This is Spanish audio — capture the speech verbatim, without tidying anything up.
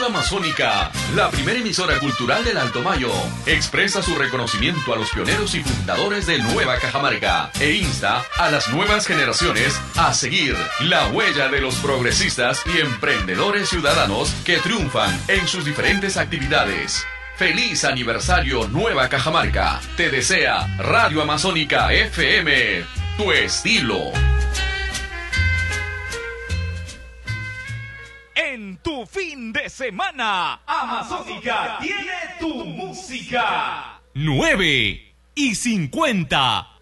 Radio Amazónica, la primera emisora cultural del Alto Mayo, expresa su reconocimiento a los pioneros y fundadores de Nueva Cajamarca e insta a las nuevas generaciones a seguir la huella de los progresistas y emprendedores ciudadanos que triunfan en sus diferentes actividades. ¡Feliz aniversario Nueva Cajamarca! Te desea Radio Amazónica F M, tu estilo. En tu fin de semana, Amazónica tiene tu música. nueve y cincuenta.